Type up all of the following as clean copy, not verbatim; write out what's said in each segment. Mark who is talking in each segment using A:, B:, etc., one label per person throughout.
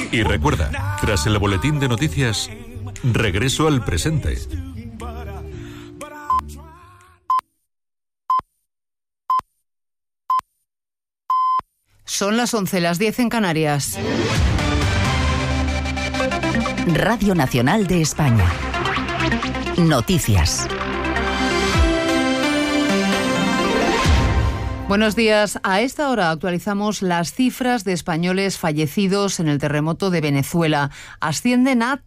A: Y recuerda, tras el boletín de noticias, regreso al presente.
B: Son las 11, las 10 en Canarias.
C: Radio Nacional de España. Noticias.
B: Buenos días. A esta hora actualizamos las cifras de españoles fallecidos en el terremoto de Venezuela. Ascienden a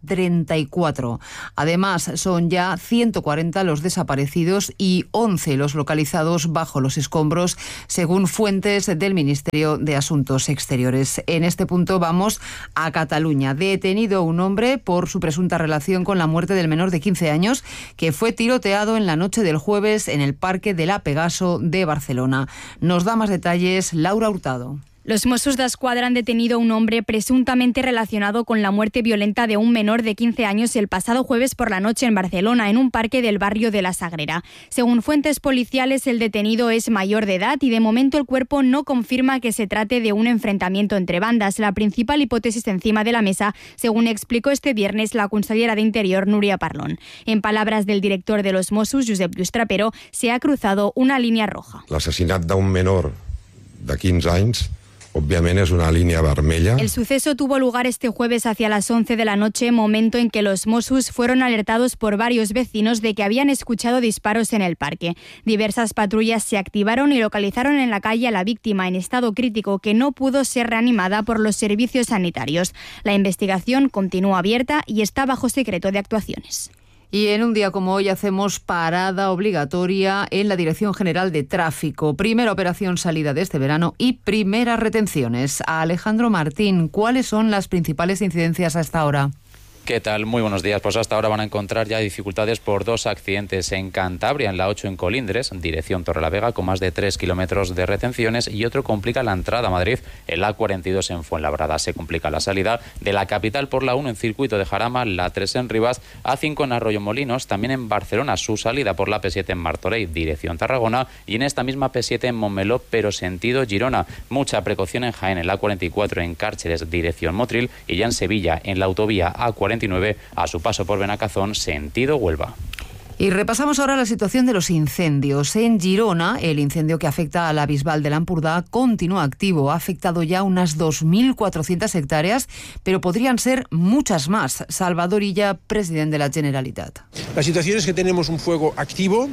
B: 34. Además, son ya 140 los desaparecidos y 11 los localizados bajo los escombros, según fuentes del Ministerio de Asuntos Exteriores. En este punto vamos a Cataluña. Detenido un hombre por su presunta relación con la muerte del menor de 15 años que fue tiroteado en la noche del jueves en el Parque de la Pegaso de Barcelona. Nos da más detalles Laura Hurtado.
D: Los Mossos d'Esquadra han detenido a un hombre presuntamente relacionado con la muerte violenta de un menor de 15 años el pasado jueves por la noche en Barcelona, en un parque del barrio de La Sagrera. Según fuentes policiales, el detenido es mayor de edad y de momento el cuerpo no confirma que se trate de un enfrentamiento entre bandas. La principal hipótesis encima de la mesa, según explicó este viernes la consellera de Interior, Núria Parlon. En palabras del director de los Mossos, Josep Lluís Trapero, se ha cruzado una línea roja.
E: L'assassinat d'un menor de 15 anys obviamente es una línea vermella.
D: El suceso tuvo lugar este jueves hacia las 11 de la noche, momento en que los Mossos fueron alertados por varios vecinos de que habían escuchado disparos en el parque. Diversas patrullas se activaron y localizaron en la calle a la víctima en estado crítico, que no pudo ser reanimada por los servicios sanitarios. La investigación continúa abierta y está bajo secreto de actuaciones.
B: Y en un día como hoy hacemos parada obligatoria en la Dirección General de Tráfico. Primera operación salida de este verano y primeras retenciones. A Alejandro Martín, ¿cuáles son las principales incidencias a esta hora?
F: ¿Qué tal? Muy buenos días. Pues hasta ahora van a encontrar ya dificultades por 2 accidentes en Cantabria, en la 8 en Colindres, dirección Torrelavega, con más de 3 kilómetros de retenciones, y otro complica la entrada a Madrid, en la 42 en Fuenlabrada. Se complica la salida de la capital por la 1 en Circuito de Jarama, la 3 en Rivas, A5 en Arroyomolinos, también en Barcelona, su salida por la P7 en Martorell, dirección Tarragona, y en esta misma P7 en Montmeló, pero sentido Girona. Mucha precaución en Jaén, en la 44 en Cárceres, dirección Motril, y ya en Sevilla, en la autovía A49, a su paso por Benacazón, sentido Huelva.
B: Y repasamos ahora la situación de los incendios. En Girona, el incendio que afecta a la Bisbal de l'Empordà continúa activo. Ha afectado ya unas 2.400 hectáreas, pero podrían ser muchas más. Salvador Illa, presidente de la Generalitat.
G: La situación es que tenemos un fuego activo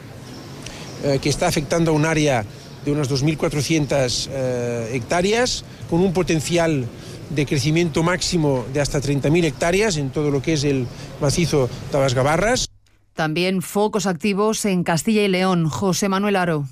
G: que está afectando a un área de unas 2.400 hectáreas, con un potencial de crecimiento máximo de hasta 30.000 hectáreas en todo lo que es el macizo de las Gavarras.
B: También focos activos en Castilla y León. José Manuel Aro.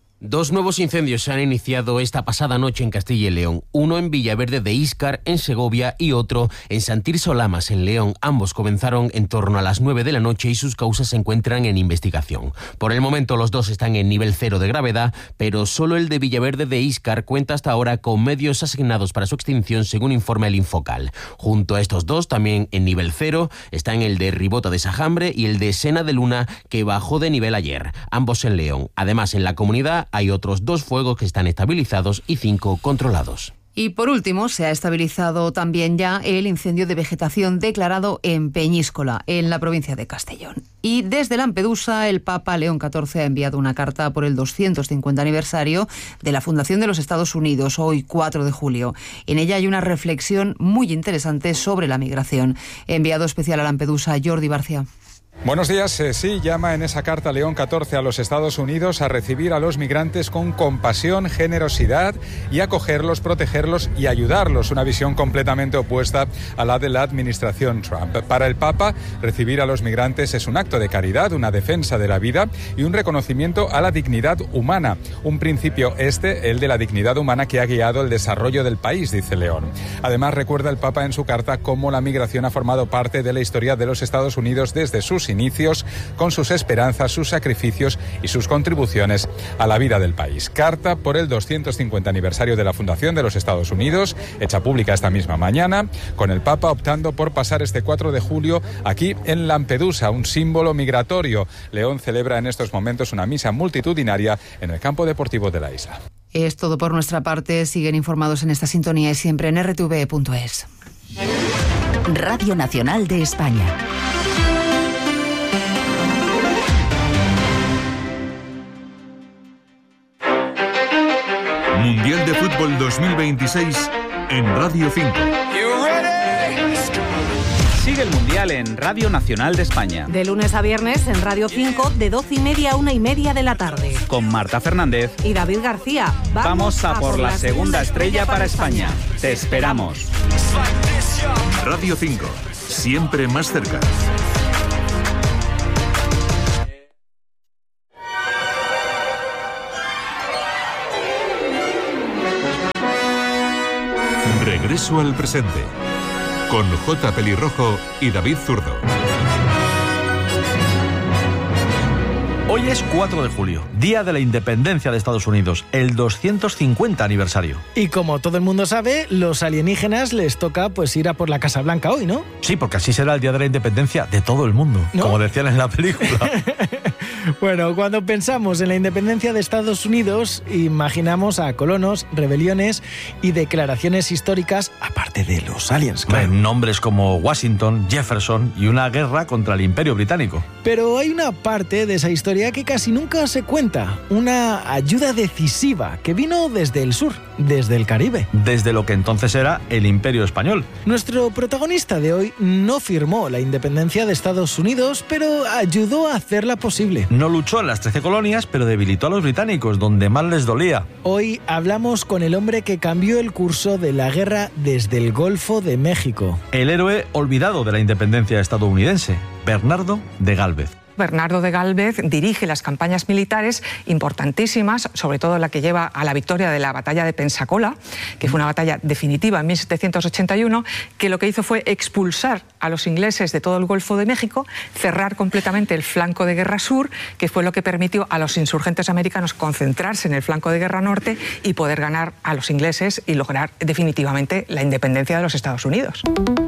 H: 2 nuevos incendios se han iniciado esta pasada noche en Castilla y León. Uno en Villaverde de Íscar, en Segovia, y otro en Sant Tirso Lamas, en León. Ambos comenzaron en torno a las 9 de la noche y sus causas se encuentran en investigación. Por el momento los dos están en nivel 0 de gravedad, pero solo el de Villaverde de Íscar cuenta hasta ahora con medios asignados para su extinción, según informa el Infocal. Junto a estos dos, también en nivel 0, están el de Ribota de Sajambre y el de Sena de Luna, que bajó de nivel ayer, ambos en León. Además, en la comunidad hay otros 2 fuegos que están estabilizados y 5 controlados.
B: Y por último, se ha estabilizado también ya el incendio de vegetación declarado en Peñíscola, en la provincia de Castellón. Y desde Lampedusa, el Papa León XIV ha enviado una carta por el 250 aniversario de la fundación de los Estados Unidos, hoy 4 de julio. En ella hay una reflexión muy interesante sobre la migración. Enviado especial a Lampedusa, Jordi Barcia.
I: Buenos días. Sí, llama en esa carta León XIV a los Estados Unidos a recibir a los migrantes con compasión, generosidad y acogerlos, protegerlos y ayudarlos. Una visión completamente opuesta a la de la administración Trump. Para el Papa, recibir a los migrantes es un acto de caridad, una defensa de la vida y un reconocimiento a la dignidad humana. Un principio el de la dignidad humana que ha guiado el desarrollo del país, dice León. Además, recuerda el Papa en su carta cómo la migración ha formado parte de la historia de los Estados Unidos desde sus inicios, con sus esperanzas, sus sacrificios y sus contribuciones a la vida del país. Carta por el 250 aniversario de la fundación de los Estados Unidos, hecha pública esta misma mañana, con el Papa optando por pasar este 4 de julio aquí en Lampedusa, un símbolo migratorio. León celebra en estos momentos una misa multitudinaria en el campo deportivo de la isla.
B: Es todo por nuestra parte. Siguen informados en esta sintonía y siempre en rtv.es.
C: Radio Nacional de España.
A: Mundial de Fútbol 2026 en Radio 5.
J: Sigue el Mundial en Radio Nacional de España.
K: De lunes a viernes en Radio 5, de 12:30 a 1:30 de la tarde.
J: Con Marta Fernández
K: y David García.
J: Vamos a por la segunda estrella para España. Te esperamos.
A: Radio 5, siempre más cerca. Regreso al presente, con J. Pelirrojo y David Zurdo.
L: Hoy es 4 de julio, Día de la Independencia de Estados Unidos, el 250 aniversario.
M: Y como todo el mundo sabe, los alienígenas les toca pues ir a por la Casa Blanca hoy, ¿no?
L: Sí, porque así será el Día de la Independencia de todo el mundo, ¿no? Como decían en la película.
M: Bueno, cuando pensamos en la independencia de Estados Unidos, imaginamos a colonos, rebeliones y declaraciones históricas, aparte de los aliens, claro.
L: Nombres como Washington, Jefferson y una guerra contra el Imperio Británico.
M: Pero hay una parte de esa historia que casi nunca se cuenta, una ayuda decisiva que vino desde el sur, desde el Caribe.
L: Desde lo que entonces era el Imperio Español.
M: Nuestro protagonista de hoy no firmó la independencia de Estados Unidos, pero ayudó a hacerla posible.
L: No luchó en las 13 colonias, pero debilitó a los británicos, donde más les dolía.
M: Hoy hablamos con el hombre que cambió el curso de la guerra desde el Golfo de México.
L: El héroe olvidado de la independencia estadounidense, Bernardo de Gálvez.
N: Bernardo de Gálvez dirige las campañas militares importantísimas, sobre todo la que lleva a la victoria de la batalla de Pensacola, que fue una batalla definitiva en 1781, que lo que hizo fue expulsar a los ingleses de todo el Golfo de México, cerrar completamente el flanco de guerra sur, que fue lo que permitió a los insurgentes americanos concentrarse en el flanco de guerra norte y poder ganar a los ingleses y lograr definitivamente la independencia de los Estados Unidos.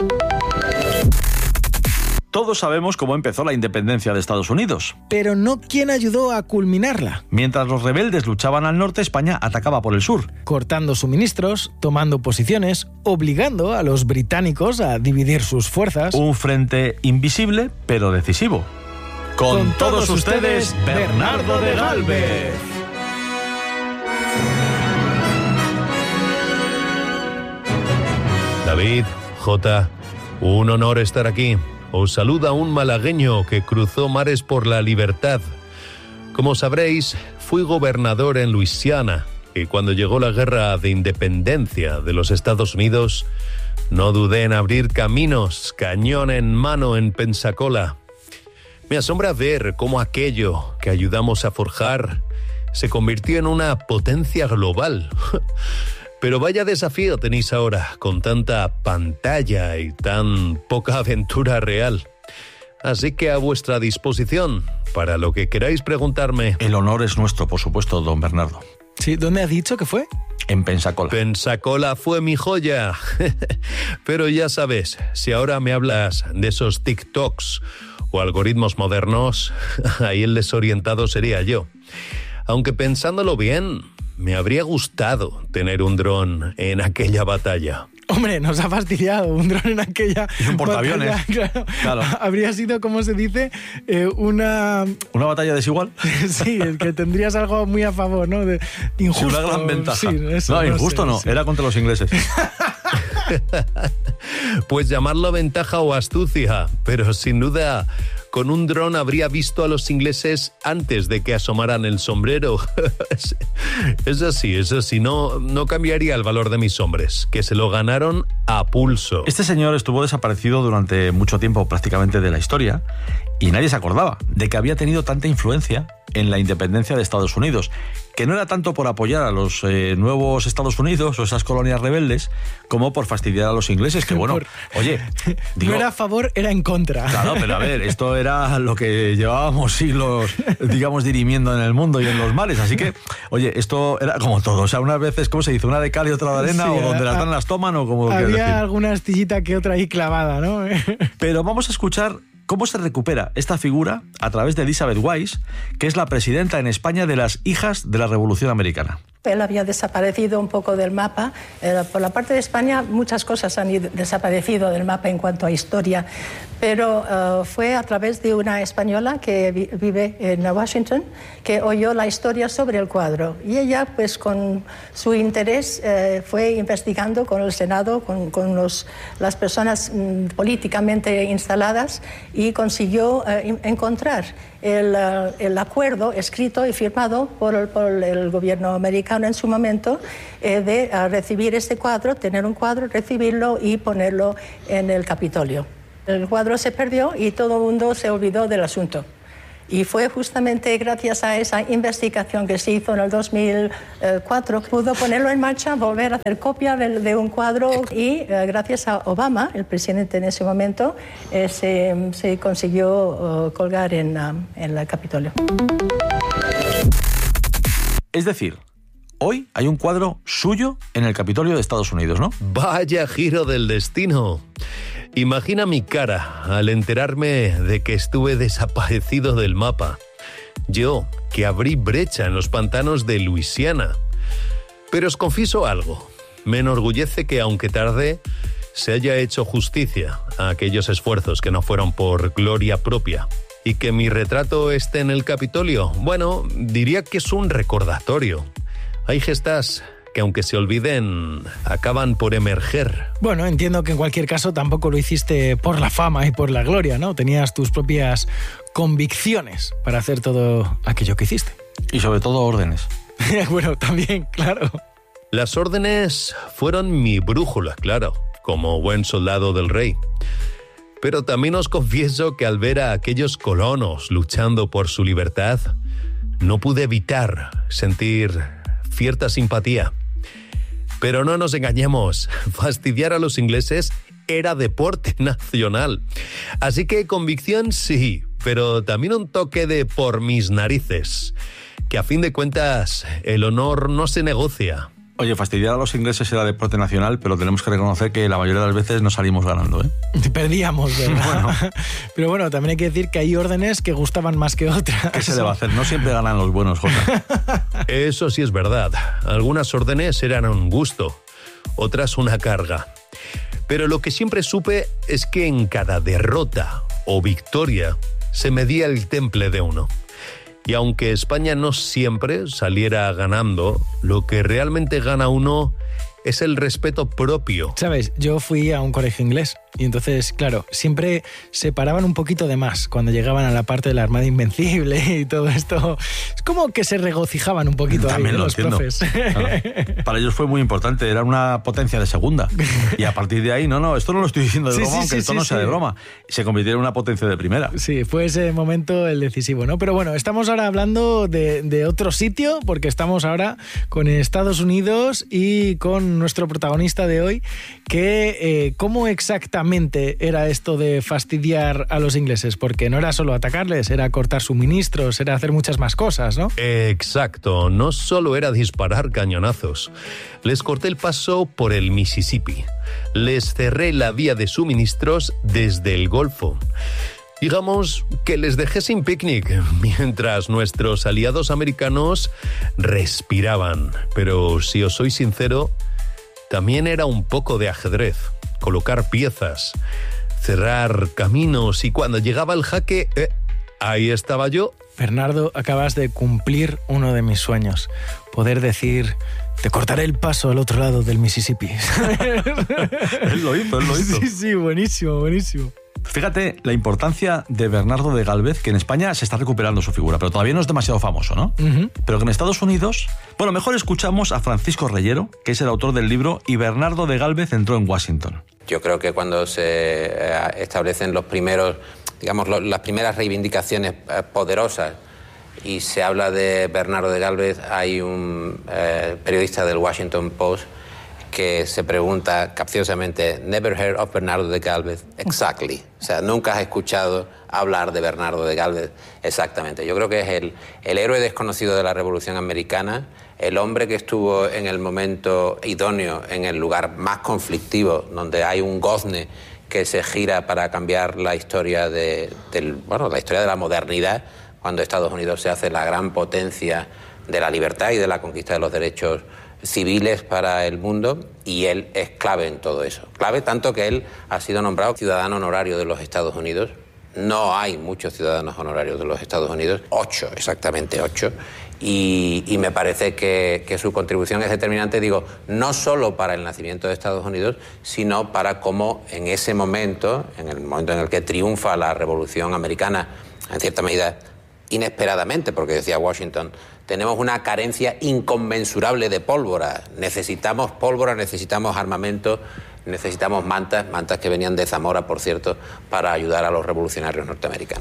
L: Todos sabemos cómo empezó la independencia de Estados Unidos.
M: Pero no quién ayudó a culminarla.
L: Mientras los rebeldes luchaban al norte, España atacaba por el sur.
M: Cortando suministros, tomando posiciones, obligando a los británicos a dividir sus fuerzas.
L: Un frente invisible, pero decisivo. Con todos ustedes, Bernardo de Gálvez.
O: David, J., un honor estar aquí. Os saluda un malagueño que cruzó mares por la libertad. Como sabréis, fui gobernador en Luisiana y cuando llegó la guerra de independencia de los Estados Unidos, no dudé en abrir caminos, cañón en mano en Pensacola. Me asombra ver cómo aquello que ayudamos a forjar se convirtió en una potencia global. Pero vaya desafío tenéis ahora, con tanta pantalla y tan poca aventura real. Así que a vuestra disposición, para lo que queráis preguntarme.
L: El honor es nuestro, por supuesto, don Bernardo.
M: Sí, ¿dónde has dicho que fue?
L: En Pensacola.
O: Pensacola fue mi joya. Pero ya sabes, si ahora me hablas de esos TikToks o algoritmos modernos, ahí el desorientado sería yo. Aunque pensándolo bien, me habría gustado tener un dron en aquella batalla.
M: Hombre, nos ha fastidiado un dron en aquella...
L: Y un portaaviones.
M: Batalla, claro. Habría sido, ¿cómo se dice?
L: ¿Una batalla desigual?
M: Sí, es que tendrías algo muy a favor, ¿no? De injusto.
L: Sí, una gran ventaja.
M: Sí, eso,
L: no, injusto
M: sé,
L: no,
M: sí.
L: Era contra los ingleses.
O: Pues llamarlo ventaja o astucia, pero sin duda... Con un dron habría visto a los ingleses antes de que asomaran el sombrero. Es así, no cambiaría el valor de mis hombres, que se lo ganaron a pulso.
L: Este señor estuvo desaparecido durante mucho tiempo prácticamente de la historia y nadie se acordaba de que había tenido tanta influencia en la independencia de Estados Unidos, que no era tanto por apoyar a los nuevos Estados Unidos o esas colonias rebeldes, como por fastidiar a los ingleses, que bueno, oye...
M: Digo, no era a favor, era en contra.
L: Claro, pero a ver, esto era lo que llevábamos siglos, digamos, dirimiendo en el mundo y en los mares, así que, oye, esto era como todo, o sea, unas veces, ¿cómo se dice? Una de cal y otra de arena, sí, o donde las dan las toman, o como...
M: Había alguna astillita que otra ahí clavada, ¿no?
L: Pero vamos a escuchar cómo se recupera esta figura a través de Elizabeth Wise, que es la presidenta en España de las Hijas de la Revolución Americana.
P: Él había desaparecido un poco del mapa. Por la parte de España muchas cosas han desaparecido del mapa en cuanto a historia, pero fue a través de una española que vive en Washington que oyó la historia sobre el cuadro. Y ella, pues con su interés, fue investigando con el Senado, con las personas políticamente instaladas, y consiguió encontrar el acuerdo escrito y firmado por el gobierno americano en su momento de recibir este cuadro, tener un cuadro, recibirlo y ponerlo en el Capitolio. El cuadro se perdió y todo el mundo se olvidó del asunto. Y fue justamente gracias a esa investigación que se hizo en el 2004 que pudo ponerlo en marcha, volver a hacer copia de un cuadro, y gracias a Obama, el presidente en ese momento, se consiguió colgar en el Capitolio.
L: Es decir, hoy hay un cuadro suyo en el Capitolio de Estados Unidos, ¿no?
O: Vaya giro del destino. Imagina mi cara al enterarme de que estuve desaparecido del mapa. Yo, que abrí brecha en los pantanos de Luisiana. Pero os confieso algo. Me enorgullece que, aunque tarde, se haya hecho justicia a aquellos esfuerzos que no fueron por gloria propia. Y que mi retrato esté en el Capitolio, bueno, diría que es un recordatorio. Hay gestas que, aunque se olviden, acaban por emerger.
M: Bueno, entiendo que en cualquier caso tampoco lo hiciste por la fama y por la gloria, ¿no? Tenías tus propias convicciones para hacer todo aquello que hiciste.
L: Y sobre todo órdenes.
M: Bueno, también, claro.
O: Las órdenes fueron mi brújula, claro, como buen soldado del rey. Pero también os confieso que al ver a aquellos colonos luchando por su libertad, no pude evitar sentir cierta simpatía. Pero no nos engañemos, fastidiar a los ingleses era deporte nacional. Así que convicción sí, pero también un toque de por mis narices, que a fin de cuentas el honor no se negocia.
L: Oye, fastidiar a los ingleses era deporte nacional, pero tenemos que reconocer que la mayoría de las veces no salimos ganando, ¿eh?
M: Perdíamos, ¿verdad?
L: Bueno.
M: Pero bueno, también hay que decir que hay órdenes que gustaban más que otras.
L: ¿Qué se le va a hacer? No siempre ganan los buenos, Jota.
O: Eso sí es verdad. Algunas órdenes eran un gusto, otras una carga. Pero lo que siempre supe es que en cada derrota o victoria se medía el temple de uno. Y aunque España no siempre saliera ganando, lo que realmente gana uno es el respeto propio.
M: Sabes, yo fui a un colegio inglés y entonces, claro, siempre se paraban un poquito de más cuando llegaban a la parte de la Armada Invencible y todo esto. Es como que se regocijaban un poquito.
L: También
M: ahí,
L: lo
M: los
L: entiendo.
M: profes.
L: Claro. Para ellos fue muy importante, era una potencia de segunda. Y a partir de ahí, esto no lo estoy diciendo de broma, aunque el tono sea de broma. Se convirtió en una potencia de primera.
M: Sí, fue ese momento el decisivo, ¿no? Pero bueno, estamos ahora hablando de otro sitio, porque estamos ahora con Estados Unidos y con nuestro protagonista de hoy, que ¿cómo exactamente era esto de fastidiar a los ingleses? Porque no era solo atacarles, era cortar suministros, era hacer muchas más cosas, ¿no?
O: Exacto, no solo era disparar cañonazos. Les corté el paso por el Mississippi. Les cerré la vía de suministros desde el Golfo. Digamos que les dejé sin picnic, mientras nuestros aliados americanos respiraban. Pero si os soy sincero, también era un poco de ajedrez, colocar piezas, cerrar caminos, y cuando llegaba el jaque, ahí estaba yo.
M: Bernardo, acabas de cumplir uno de mis sueños, poder decir: te cortaré el paso al otro lado del Mississippi.
L: Él lo hizo.
M: Sí, buenísimo.
L: Fíjate la importancia de Bernardo de Gálvez, que en España se está recuperando su figura, pero todavía no es demasiado famoso, ¿no? Uh-huh. Pero que en Estados Unidos... Bueno, mejor escuchamos a Francisco Reyero, que es el autor del libro Y Bernardo de Gálvez entró en Washington.
Q: Yo creo que cuando se establecen los primeros, las primeras reivindicaciones poderosas y se habla de Bernardo de Gálvez, hay un periodista del Washington Post que se pregunta capciosamente: ¿Never heard of Bernardo de Gálvez? Exactly. O sea, nunca has escuchado hablar de Bernardo de Gálvez. Exactamente. Yo creo que es el héroe desconocido de la Revolución Americana, el hombre que estuvo en el momento idóneo, en el lugar más conflictivo, donde hay un gozne que se gira para cambiar la historia la historia de la modernidad, cuando Estados Unidos se hace la gran potencia de la libertad y de la conquista de los derechos civiles para el mundo, y él es clave en todo eso. Clave tanto que él ha sido nombrado ciudadano honorario de los Estados Unidos. No hay muchos ciudadanos honorarios de los Estados Unidos, 8, exactamente 8, y me parece que su contribución es determinante, digo, no solo para el nacimiento de Estados Unidos, sino para cómo en ese momento, en el momento en el que triunfa la Revolución Americana, en cierta medida inesperadamente, porque decía Washington, tenemos una carencia inconmensurable de pólvora, necesitamos pólvora, necesitamos armamento, necesitamos mantas que venían de Zamora, por cierto, para ayudar a los revolucionarios norteamericanos.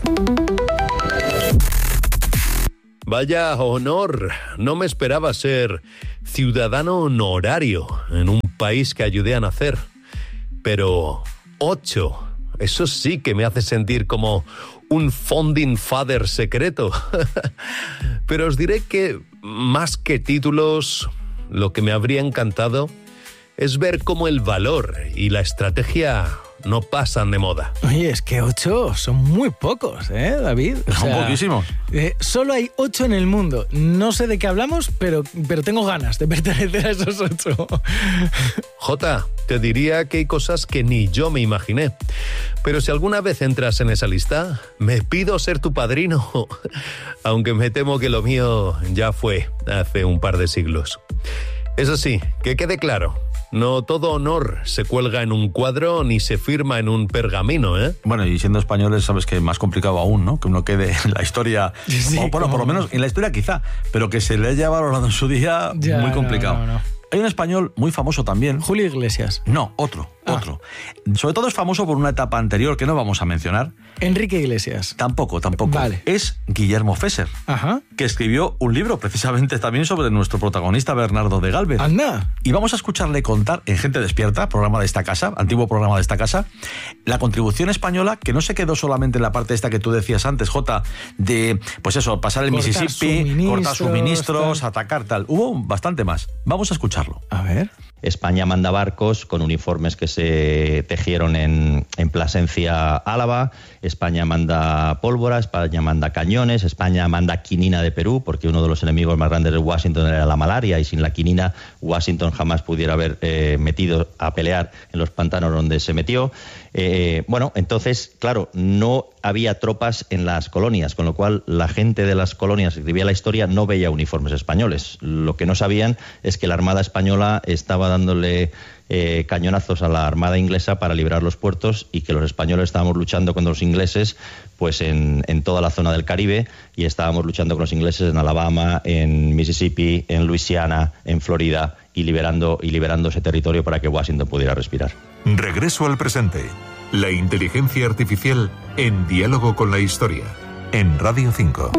O: Vaya honor, no me esperaba ser ciudadano honorario en un país que ayudé a nacer. Pero 8, eso sí que me hace sentir como un founding father secreto. Pero os diré que más que títulos, lo que me habría encantado es ver cómo el valor y la estrategia no pasan de moda.
M: Oye, es que 8 son muy pocos, David?
L: Son poquísimos.
M: Solo hay 8 en el mundo. No sé de qué hablamos, pero tengo ganas de pertenecer a esos 8.
O: Jota, te diría que hay cosas que ni yo me imaginé. Pero si alguna vez entras en esa lista, me pido ser tu padrino. Aunque me temo que lo mío ya fue hace un par de siglos. Eso sí, que quede claro. No todo honor se cuelga en un cuadro ni se firma en un pergamino, ¿eh?
L: Bueno, y siendo españoles sabes que es más complicado aún, ¿no? Que uno quede en la historia, sí, bueno, por lo menos en la historia quizá, pero que se le haya valorado en su día, ya, muy complicado.
M: No.
L: Hay un español muy famoso también.
M: Julio Iglesias.
L: No, otro. Sobre todo es famoso por una etapa anterior que no vamos a mencionar.
M: Enrique Iglesias.
L: Tampoco.
M: Vale.
L: Es Guillermo Fesser, que escribió un libro precisamente también sobre nuestro protagonista Bernardo de Gálvez.
M: ¡Anda!
L: Y vamos a escucharle contar en Gente Despierta, programa de esta casa, antiguo programa de esta casa, la contribución española que no se quedó solamente en la parte esta que tú decías antes, Jota, de, pues eso, pasar el Mississippi, cortar suministros, atacar tal. Hubo bastante más. Vamos a escucharlo.
M: A ver.
R: España manda barcos con uniformes que se tejieron en Plasencia, Álava. España manda pólvora, España manda cañones, España manda quinina de Perú, porque uno de los enemigos más grandes de Washington era la malaria, y sin la quinina Washington jamás pudiera haber metido a pelear en los pantanos donde se metió. Bueno, entonces, claro, no había tropas en las colonias, con lo cual la gente de las colonias que escribía la historia no veía uniformes españoles. Lo que no sabían es que la Armada española estaba dándole cañonazos a la Armada inglesa para liberar los puertos, y que los españoles estábamos luchando contra los ingleses pues en toda la zona del Caribe, y estábamos luchando con los ingleses en Alabama, en Mississippi, en Luisiana, en Florida, y liberando ese territorio para que Washington pudiera respirar.
A: Regreso al presente. La inteligencia artificial en diálogo con la historia. En Radio 5.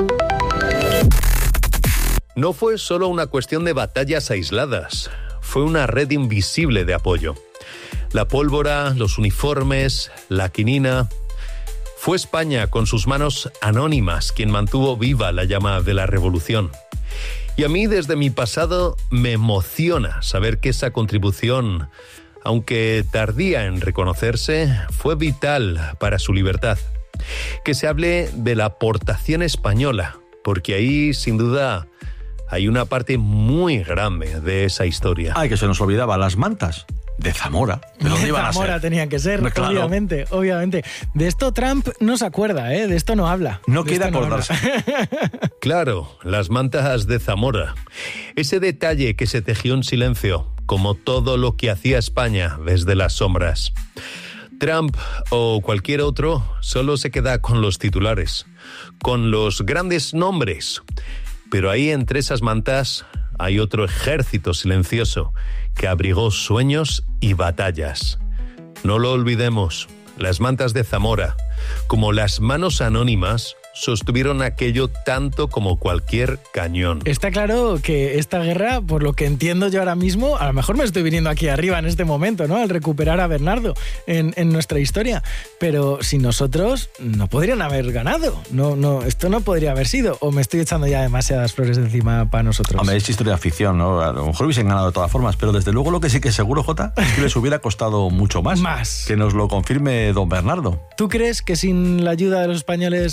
O: No fue solo una cuestión de batallas aisladas. Fue una red invisible de apoyo. La pólvora, los uniformes, la quinina. Fue España, con sus manos anónimas, quien mantuvo viva la llama de la revolución. Y a mí, desde mi pasado, me emociona saber que esa contribución, aunque tardía en reconocerse, fue vital para su libertad. Que se hable de la aportación española, porque ahí, sin duda, hay una parte muy grande de esa historia.
L: Ay, que se nos olvidaba, las mantas de Zamora.
M: De Zamora tenían que ser, no, claro. Obviamente. De esto Trump no se acuerda, de esto no habla.
L: No quiere acordarse.
O: Claro, las mantas de Zamora. Ese detalle que se tejió en silencio, como todo lo que hacía España desde las sombras. Trump o cualquier otro solo se queda con los titulares, con los grandes nombres. Pero ahí, entre esas mantas, hay otro ejército silencioso que abrigó sueños y batallas. No lo olvidemos, las mantas de Zamora, como las manos anónimas, sostuvieron aquello tanto como cualquier cañón.
M: Está claro que esta guerra, por lo que entiendo yo ahora mismo, a lo mejor me estoy viniendo aquí arriba en este momento, ¿no? Al recuperar a Bernardo en nuestra historia. Pero sin nosotros no podrían haber ganado. No, esto no podría haber sido. O me estoy echando ya demasiadas flores de encima para nosotros.
L: Hombre, es historia de ficción, ¿no? A lo mejor hubiesen ganado de todas formas, pero desde luego lo que sí que es seguro, Jota, es que les hubiera costado mucho más. Que nos lo confirme don Bernardo.
M: ¿Tú crees que sin la ayuda de los españoles realmente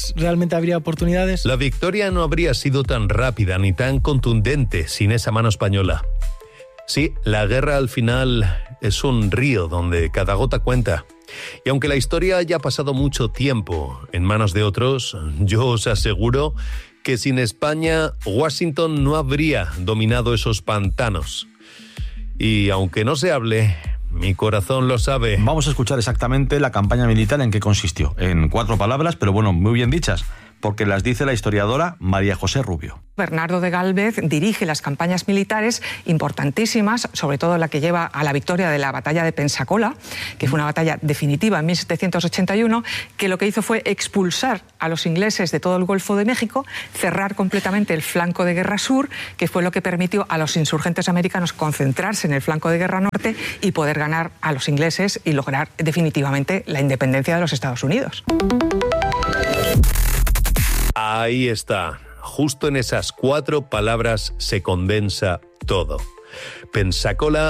M: seguramente habría oportunidades.
O: La victoria no habría sido tan rápida ni tan contundente sin esa mano española. Sí, la guerra al final es un río donde cada gota cuenta. Y aunque la historia haya pasado mucho tiempo en manos de otros, yo os aseguro que sin España, Washington no habría dominado esos pantanos. Y aunque no se hable, mi corazón lo sabe.
L: Vamos a escuchar exactamente la campaña militar en qué consistió. En 4 palabras, pero bueno, muy bien dichas, porque las dice la historiadora María José Rubio.
N: Bernardo de Gálvez dirige las campañas militares importantísimas, sobre todo la que lleva a la victoria de la batalla de Pensacola, que fue una batalla definitiva en 1781, que lo que hizo fue expulsar a los ingleses de todo el Golfo de México, cerrar completamente el flanco de guerra sur, que fue lo que permitió a los insurgentes americanos concentrarse en el flanco de guerra norte y poder ganar a los ingleses y lograr definitivamente la independencia de los Estados Unidos.
O: Ahí está. Justo en esas 4 palabras se condensa todo. Pensacola,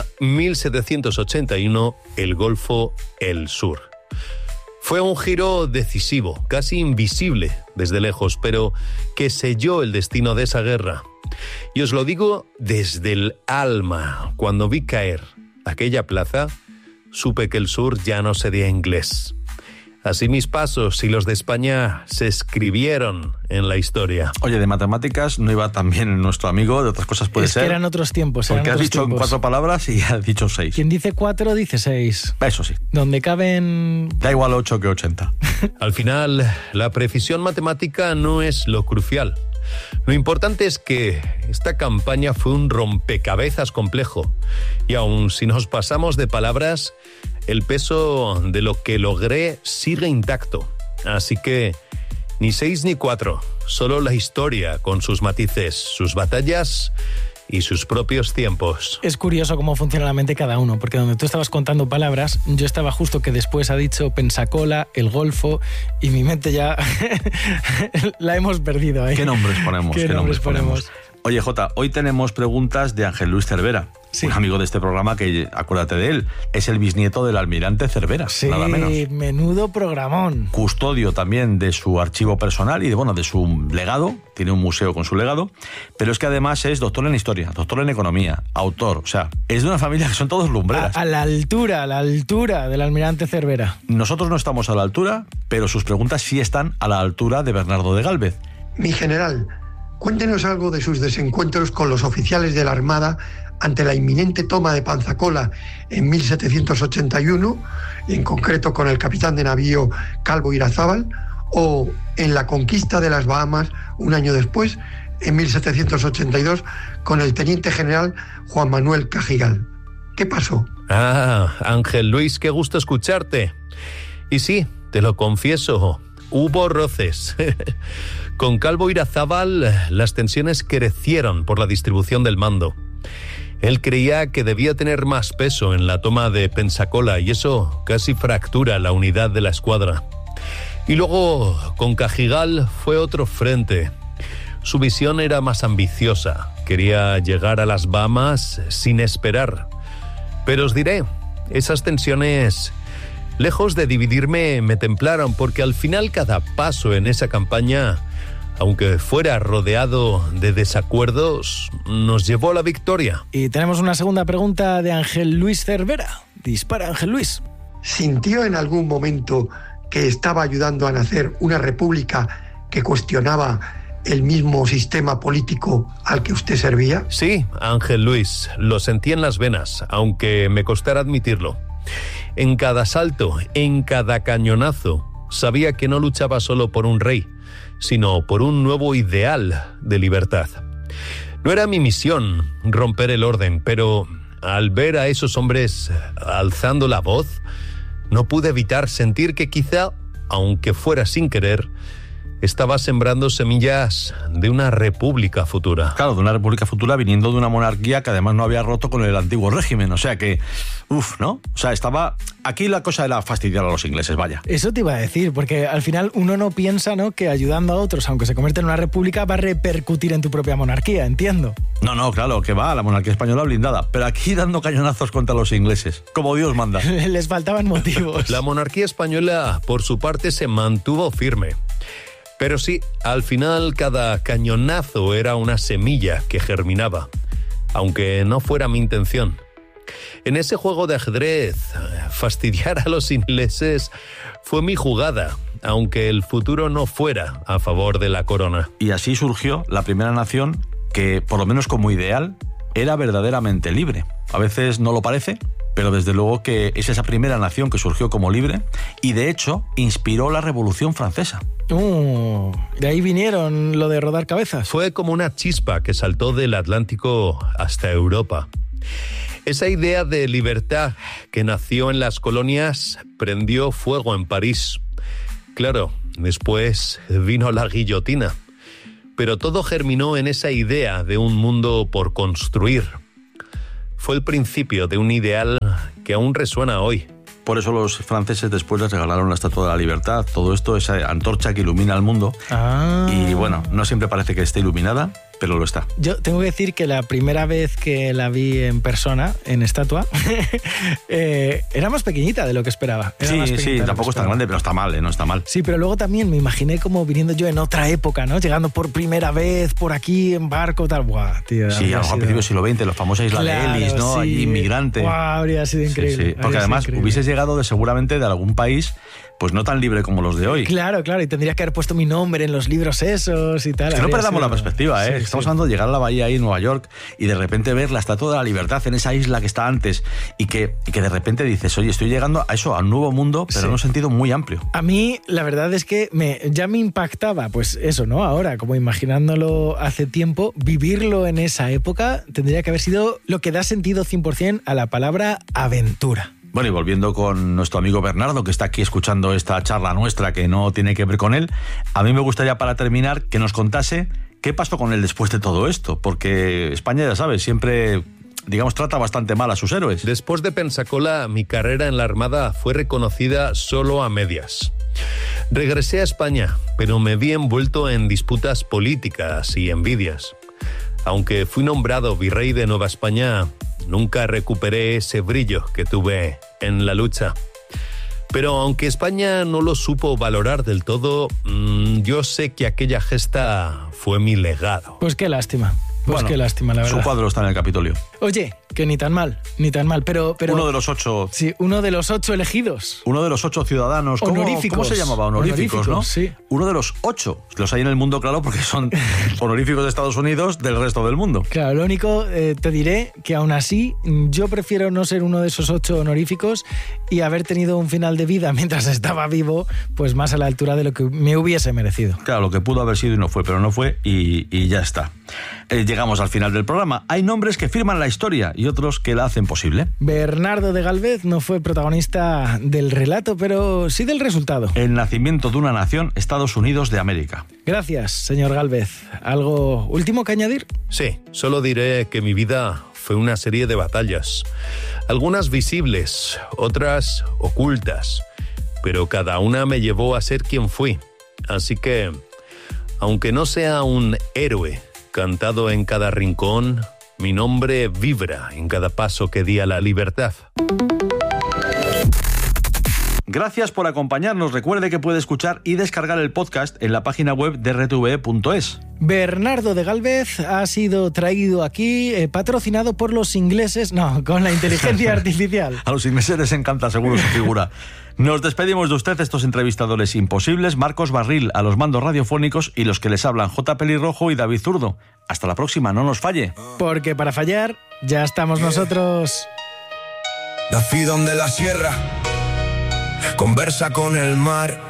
O: 1781, el Golfo, el Sur. Fue un giro decisivo, casi invisible desde lejos, pero que selló el destino de esa guerra. Y os lo digo desde el alma. Cuando vi caer aquella plaza, supe que el sur ya no sería inglés. Así mis pasos y los de España se escribieron en la historia.
L: Oye, de matemáticas no iba tan bien nuestro amigo, de otras cosas puede ser.
M: Es que eran otros tiempos.
L: Porque has dicho en 4 palabras y has dicho 6.
M: Quien dice 4 dice 6.
L: Eso sí.
M: Donde caben...
L: Da igual 8 que 80.
O: Al final, la precisión matemática no es lo crucial. Lo importante es que esta campaña fue un rompecabezas complejo. Y aun si nos pasamos de palabras, el peso de lo que logré sigue intacto. Así que ni 6 ni 4, solo la historia con sus matices, sus batallas y sus propios tiempos.
M: Es curioso cómo funciona la mente cada uno, porque donde tú estabas contando palabras, yo estaba justo que después ha dicho Pensacola, el Golfo, y mi mente ya la hemos perdido ahí.
L: ¿Qué nombres ponemos?
M: ¿Qué nombres ponemos?
L: Oye, Jota, hoy tenemos preguntas de Ángel Luis Cervera, un amigo de este programa que, acuérdate de él, es el bisnieto del almirante Cervera, nada menos.
M: Sí, menudo programón.
L: Custodio también de su archivo personal y de su legado, tiene un museo con su legado, pero es que además es doctor en historia, doctor en economía, autor, o sea, es de una familia que son todos lumbreras.
M: A la altura del almirante Cervera.
L: Nosotros no estamos a la altura, pero sus preguntas sí están a la altura de Bernardo de Gálvez.
S: Mi general, cuéntenos algo de sus desencuentros con los oficiales de la Armada ante la inminente toma de Pensacola en 1781, y en concreto con el capitán de navío Calvo Irazábal, o en la conquista de las Bahamas un año después, en 1782, con el teniente general Juan Manuel Cajigal. ¿Qué pasó?
O: Ángel Luis, qué gusto escucharte. Y sí, te lo confieso, hubo roces. Con Calvo Irazábal las tensiones crecieron por la distribución del mando. Él creía que debía tener más peso en la toma de Pensacola y eso casi fractura la unidad de la escuadra. Y luego, con Cajigal fue otro frente. Su visión era más ambiciosa. Quería llegar a las Bahamas sin esperar. Pero os diré, esas tensiones, lejos de dividirme, me templaron, porque al final cada paso en esa campaña, aunque fuera rodeado de desacuerdos, nos llevó a la victoria.
M: Y tenemos una segunda pregunta de Ángel Luis Cervera. Dispara, Ángel Luis.
S: ¿Sintió en algún momento que estaba ayudando a nacer una república que cuestionaba el mismo sistema político al que usted servía?
O: Sí, Ángel Luis, lo sentí en las venas, aunque me costara admitirlo. En cada salto, en cada cañonazo, sabía que no luchaba solo por un rey, sino por un nuevo ideal de libertad. No era mi misión romper el orden, pero al ver a esos hombres alzando la voz, no pude evitar sentir que quizá, aunque fuera sin querer, estaba sembrando semillas de una república futura.
L: Claro, de una república futura viniendo de una monarquía que además no había roto con el antiguo régimen. O sea que, ¿no? O sea, estaba... Aquí la cosa era fastidiar a los ingleses, vaya.
M: Eso te iba a decir, porque al final uno no piensa, ¿no?, que ayudando a otros, aunque se convierta en una república, va a repercutir en tu propia monarquía, entiendo.
L: No, claro, que va, la monarquía española blindada. Pero aquí dando cañonazos contra los ingleses, como Dios manda.
M: Les faltaban motivos.
O: La monarquía española, por su parte, se mantuvo firme. Pero sí, al final cada cañonazo era una semilla que germinaba, aunque no fuera mi intención. En ese juego de ajedrez, fastidiar a los ingleses fue mi jugada, aunque el futuro no fuera a favor de la corona.
L: Y así surgió la primera nación que, por lo menos como ideal, era verdaderamente libre. A veces no lo parece, pero desde luego que es esa primera nación que surgió como libre y de hecho inspiró la Revolución Francesa.
M: De ahí vinieron lo de rodar cabezas.
O: Fue como una chispa que saltó del Atlántico hasta Europa. Esa idea de libertad que nació en las colonias prendió fuego en París. Claro, después vino la guillotina. Pero todo germinó en esa idea de un mundo por construir. Fue el principio de un ideal que aún resuena hoy.
L: Por eso los franceses después les regalaron la Estatua de la Libertad. Todo esto, esa antorcha que ilumina el mundo. Y bueno, no siempre parece que esté iluminada, pero lo está.
M: Yo tengo que decir que la primera vez que la vi en persona, en estatua, era más pequeñita de lo que esperaba.
L: Sí, tampoco es tan grande, pero está mal, no está mal.
M: Sí, pero luego también me imaginé como viniendo yo en otra época, ¿no? Llegando por primera vez por aquí en barco, tal. Buah, tío.
L: Sí, a principios del siglo XX, la famosa isla de Ellis, ¿no?
M: Sí.
L: Allí inmigrante.
M: Buah, habría sido increíble.
L: Sí. Porque además hubieses llegado seguramente de algún país pues no tan libre como los de hoy.
M: Claro, y tendría que haber puesto mi nombre en los libros esos y tal.
L: Es que no perdamos la perspectiva, ¿eh? Estamos hablando de llegar a la bahía ahí en Nueva York y de repente ver la Estatua de la Libertad en esa isla que está antes y que de repente dices, oye, estoy llegando a eso, a un nuevo mundo, pero en un sentido muy amplio.
M: A mí, la verdad es que ya me impactaba, pues eso, ¿no? Ahora, como imaginándolo hace tiempo, vivirlo en esa época tendría que haber sido lo que da sentido 100% a la palabra aventura.
L: Bueno, y volviendo con nuestro amigo Bernardo, que está aquí escuchando esta charla nuestra que no tiene que ver con él, a mí me gustaría, para terminar, que nos contase qué pasó con él después de todo esto, porque España, ya sabes, siempre, digamos, trata bastante mal a sus héroes.
O: Después de Pensacola, mi carrera en la Armada fue reconocida solo a medias. Regresé a España, pero me vi envuelto en disputas políticas y envidias. Aunque fui nombrado virrey de Nueva España, nunca recuperé ese brillo que tuve en la lucha. Pero aunque España no lo supo valorar del todo, yo sé que aquella gesta fue mi legado.
M: Pues qué lástima. Qué lástima, la verdad.
L: Su cuadro está en el Capitolio.
M: Oye, que ni tan mal, pero...
L: Uno de los 8...
M: Sí, uno de los 8 elegidos.
L: Uno de los 8 ciudadanos...
M: Honoríficos.
L: ¿Cómo se llamaba? Honoríficos, ¿no?
M: Sí.
L: Uno de los 8. Los hay en el mundo, claro, porque son honoríficos de Estados Unidos del resto del mundo.
M: Claro, lo único, te diré que aún así yo prefiero no ser uno de esos 8 honoríficos y haber tenido un final de vida mientras estaba vivo, pues más a la altura de lo que me hubiese merecido.
L: Claro, lo que pudo haber sido y no fue, pero no fue y ya está. Llegamos al final del programa. Hay nombres que firman la historia y otros que la hacen posible.
M: Bernardo de Gálvez no fue protagonista del relato, pero sí del resultado.
L: El nacimiento de una nación, Estados Unidos de América.
M: Gracias, señor Gálvez. ¿Algo último que añadir?
O: Sí, solo diré que mi vida fue una serie de batallas. Algunas visibles, otras ocultas, pero cada una me llevó a ser quien fui. Así que, aunque no sea un héroe cantado en cada rincón, mi nombre vibra en cada paso que di a la libertad.
L: Gracias por acompañarnos. Recuerde que puede escuchar y descargar el podcast en la página web de rtve.es.
M: Bernardo de Gálvez ha sido traído aquí, patrocinado por los ingleses, con la inteligencia artificial.
L: A los ingleses les encanta seguro su figura. Nos despedimos de usted, estos entrevistadores imposibles, Marcos Barril a los mandos radiofónicos y los que les hablan, J. Pelirrojo y David Zurdo. Hasta la próxima, no nos falle.
M: Porque para fallar ya estamos nosotros.
T: Nací donde la sierra conversa con el mar.